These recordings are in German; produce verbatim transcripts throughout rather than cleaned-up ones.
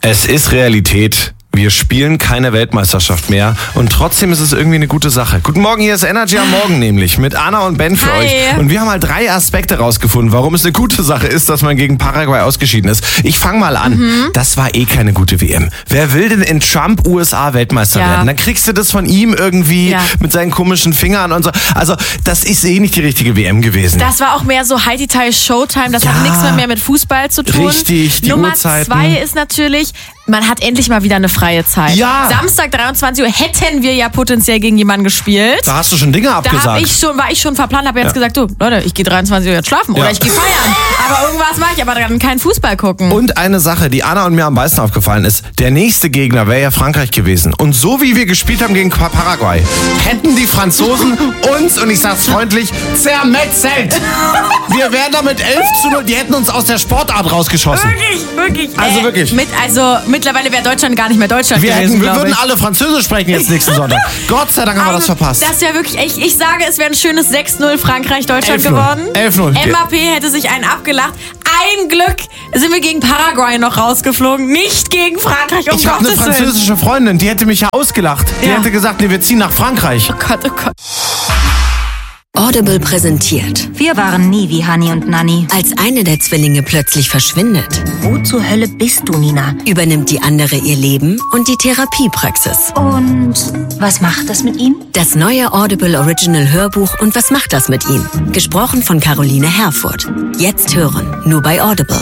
Es ist Realität. Wir spielen keine Weltmeisterschaft mehr und trotzdem ist es irgendwie eine gute Sache. Guten Morgen, hier ist Energy am Morgen nämlich mit Anna und Ben für Hi. euch. Und wir haben mal drei Aspekte rausgefunden, warum es eine gute Sache ist, dass man gegen Paraguay ausgeschieden ist. Ich fange mal an. Mhm. Das war eh keine gute W M. Wer will denn in Trump U S A Weltmeister ja. werden? Dann kriegst du das von ihm irgendwie ja. mit seinen komischen Fingern und so. Also das ist eh nicht die richtige W M gewesen. Das war auch mehr so High-Detail Showtime. Das Ja. hat nichts mehr, mehr mit Fußball zu tun. Richtig, die Nummer Uhrzeiten. zwei ist natürlich, man hat endlich mal wieder eine freie Zeit. Ja. Samstag dreiundzwanzig Uhr hätten wir ja potenziell gegen jemanden gespielt. Da hast du schon Dinge Da abgesagt. hab ich schon, war ich schon verplant, habe jetzt Ja. gesagt, du, Leute, ich gehe dreiundzwanzig Uhr jetzt schlafen Ja. oder ich gehe feiern. Aber irgendwas mache ich, aber dann keinen Fußball gucken. Und eine Sache, die Anna und mir am meisten aufgefallen ist, der nächste Gegner wäre ja Frankreich gewesen. Und so wie wir gespielt haben gegen Paraguay, hätten die Franzosen uns, und ich sag's freundlich, zermetzelt. Wir wären da mit elf zu null, die hätten uns aus der Sportart rausgeschossen. Wirklich, wirklich. Also äh, wirklich. Mit, also mittlerweile wäre Deutschland gar nicht mehr Deutschland Wir, gewesen, hätten, wir glaub würden ich. alle Französisch sprechen jetzt nächsten Sonntag. Gott sei Dank haben wir das Also, verpasst. Das wäre wirklich, ich, ich sage, es wäre ein schönes sechs null Frankreich-Deutschland elf null. geworden. elf null. Mbappé hätte sich einen abgelacht. Ein Glück sind wir gegen Paraguay noch rausgeflogen, nicht gegen Frankreich, um Ich habe eine Gottes Willen. französische Freundin, die hätte mich ja ausgelacht. Die Ja. hätte gesagt, nee, wir ziehen nach Frankreich. Oh Gott, oh Gott. Audible präsentiert. Wir waren nie wie Hani und Nanni. Als eine der Zwillinge plötzlich verschwindet, Wo zur Hölle bist du, Nina? übernimmt die andere ihr Leben und die Therapiepraxis. Und was macht das mit ihm? Das neue Audible Original Hörbuch und was macht das mit ihm? Gesprochen von Caroline Herfurth. Jetzt hören, nur bei Audible.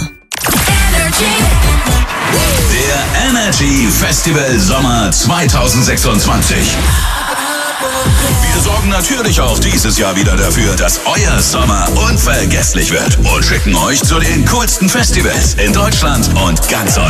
Der Energy Festival Sommer zwanzig sechsundzwanzig. Wir sorgen natürlich auch dieses Jahr wieder dafür, dass euer Sommer unvergesslich wird und schicken euch zu den coolsten Festivals in Deutschland und ganz Europa.